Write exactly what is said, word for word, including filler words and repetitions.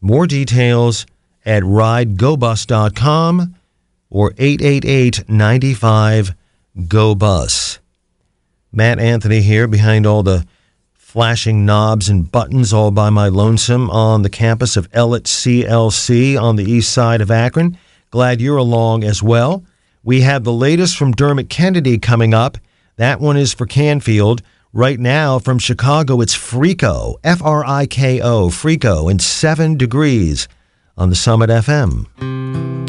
More details at ride go bus dot com or eight eight eight, nine five, G O bus. Matt Anthony here behind all the flashing knobs and buttons all by my lonesome on the campus of Ellet C L C on the east side of Akron. Glad you're along as well. We have the latest from Dermot Kennedy coming up. That one is for Canfield. Right now from Chicago, it's Frico, F R I K O, Frico, and seven degrees on the Summit F M.